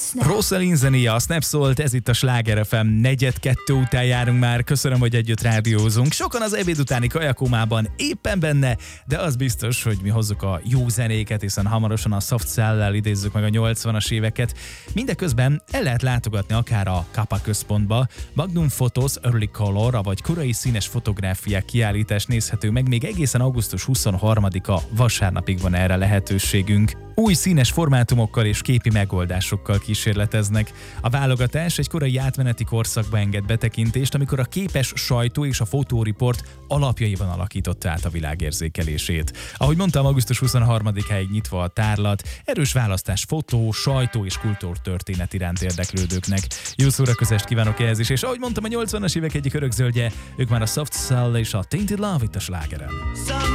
Rosalyn zenéje, a Snap szólt, ez itt a Sláger FM, 4:02 után járunk már, köszönöm, hogy együtt rádiózunk. Sokan az ebéd utáni kajakómában éppen benne, de az biztos, hogy mi hozzuk a jó zenéket, hiszen hamarosan a Soft Cell-lel idézzük meg a 80-as éveket. Mindeközben el lehet látogatni akár a Kappa központba, Magnum Photos Early Color, vagy korai színes fotográfiák kiállítás nézhető meg, még egészen augusztus 23-a vasárnapig van erre lehetőségünk. Új színes formátumokkal és képi megoldásokkal kísérleteznek. A válogatás egy korai átmeneti korszakba enged betekintést, amikor a képes sajtó és a fotóriport alapjaiban alakította át a világérzékelését. Ahogy mondtam, augusztus 23-áig nyitva a tárlat, erős választás fotó, sajtó és kultúrtörténet iránt érdeklődőknek. Jó szórakozást kívánok ehhez is, és ahogy mondtam, a 80-as évek egyik örökzöldje, ők már a Soft Cell és a Tainted Love itt a Slágeren.